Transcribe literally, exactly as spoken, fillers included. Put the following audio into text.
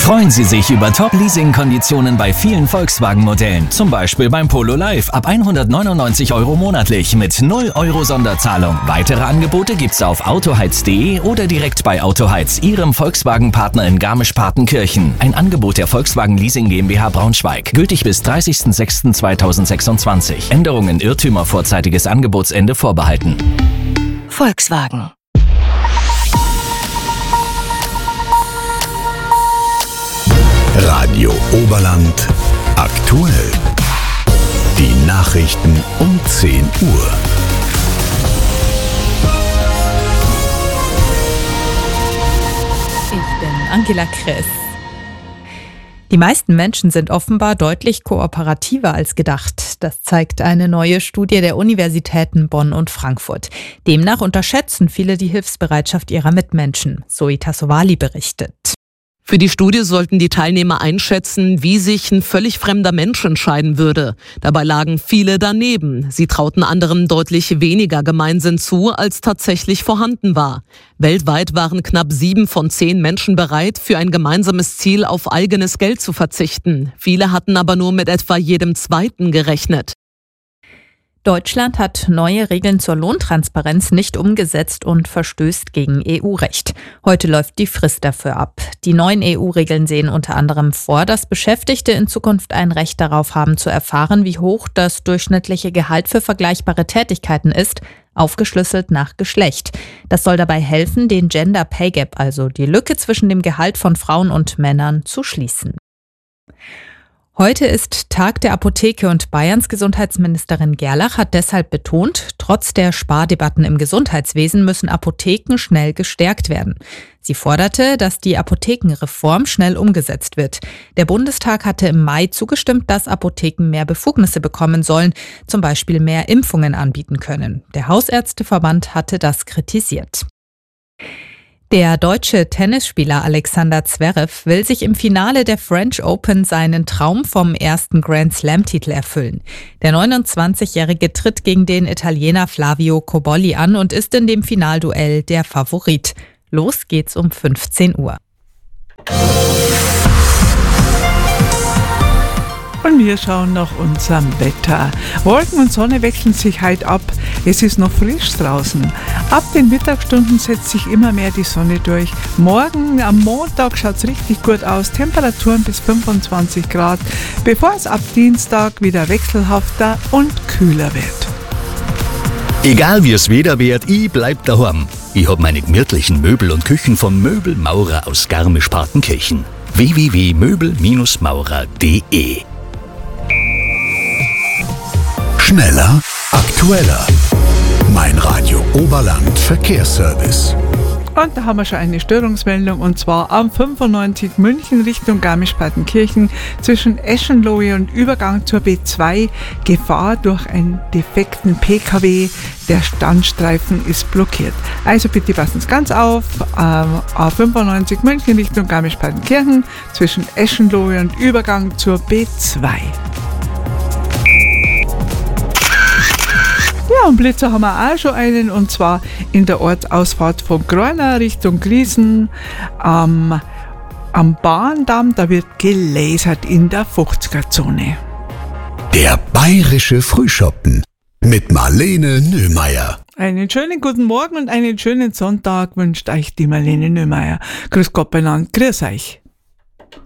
Freuen Sie sich über Top-Leasing-Konditionen bei vielen Volkswagen-Modellen. Zum Beispiel beim Polo Live ab hundertneunundneunzig Euro monatlich mit null Euro Sonderzahlung. Weitere Angebote gibt's auf autoheiz punkt de oder direkt bei Autoheiz, Ihrem Volkswagen-Partner in Garmisch-Partenkirchen. Ein Angebot der Volkswagen Leasing GmbH Braunschweig. Gültig bis dreißigsten sechsten zweitausendsechsundzwanzig. Änderungen, Irrtümer, vorzeitiges Angebotsende vorbehalten. Volkswagen. Radio Oberland aktuell. Die Nachrichten um zehn Uhr. Ich bin Angela Kress. Die meisten Menschen sind offenbar deutlich kooperativer als gedacht. Das zeigt eine neue Studie der Universitäten Bonn und Frankfurt. Demnach unterschätzen viele die Hilfsbereitschaft ihrer Mitmenschen. Zoe Tassovali berichtet. Für die Studie sollten die Teilnehmer einschätzen, wie sich ein völlig fremder Mensch entscheiden würde. Dabei lagen viele daneben. Sie trauten anderen deutlich weniger Gemeinsinn zu, als tatsächlich vorhanden war. Weltweit waren knapp sieben von zehn Menschen bereit, für ein gemeinsames Ziel auf eigenes Geld zu verzichten. Viele hatten aber nur mit etwa jedem Zweiten gerechnet. Deutschland hat neue Regeln zur Lohntransparenz nicht umgesetzt und verstößt gegen E U-Recht. Heute läuft die Frist dafür ab. Die neuen E U-Regeln sehen unter anderem vor, dass Beschäftigte in Zukunft ein Recht darauf haben zu erfahren, wie hoch das durchschnittliche Gehalt für vergleichbare Tätigkeiten ist, aufgeschlüsselt nach Geschlecht. Das soll dabei helfen, den Gender Pay Gap, also die Lücke zwischen dem Gehalt von Frauen und Männern, zu schließen. Heute ist Tag der Apotheke und Bayerns Gesundheitsministerin Gerlach hat deshalb betont, trotz der Spardebatten im Gesundheitswesen müssen Apotheken schnell gestärkt werden. Sie forderte, dass die Apothekenreform schnell umgesetzt wird. Der Bundestag hatte im Mai zugestimmt, dass Apotheken mehr Befugnisse bekommen sollen, zum Beispiel mehr Impfungen anbieten können. Der Hausärzteverband hatte das kritisiert. Der deutsche Tennisspieler Alexander Zverev will sich im Finale der French Open seinen Traum vom ersten Grand-Slam-Titel erfüllen. Der neunundzwanzigjährige tritt gegen den Italiener Flavio Cobolli an und ist in dem Finalduell der Favorit. Los geht's um fünfzehn Uhr. Und wir schauen nach unserem Wetter. Wolken und Sonne wechseln sich heute ab. Es ist noch frisch draußen. Ab den Mittagsstunden setzt sich immer mehr die Sonne durch. Morgen, am Montag, schaut es richtig gut aus. Temperaturen bis fünfundzwanzig Grad, bevor es ab Dienstag wieder wechselhafter und kühler wird. Egal wie es Wetter wird, ich bleib daheim. Ich hab meine gemütlichen Möbel und Küchen vom Möbelmaurer aus Garmisch-Partenkirchen. w w w punkt möbel Bindestrich maurer punkt de Schneller, aktueller. Mein Radio Oberland Verkehrsservice. Und da haben wir schon eine Störungsmeldung, und zwar am fünfundneunzig München Richtung Garmisch-Partenkirchen zwischen Eschenlohe und Übergang zur B zwei. Gefahr durch einen defekten P K W. Der Standstreifen ist blockiert. Also bitte passen Sie ganz auf. Ähm, A fünfundneunzig München Richtung Garmisch-Partenkirchen zwischen Eschenlohe und Übergang zur B zwei. Ja, und Blitzer haben wir auch schon einen, und zwar in der Ortsausfahrt von Greuner Richtung Gliesen ähm, am Bahndamm. Da wird gelasert in der fünfziger-Zone. Der bayerische Frühschoppen mit Marlene Nöhmeier. Einen schönen guten Morgen und einen schönen Sonntag wünscht euch die Marlene Nöhmeier. Grüß Gott beieinander, grüß euch.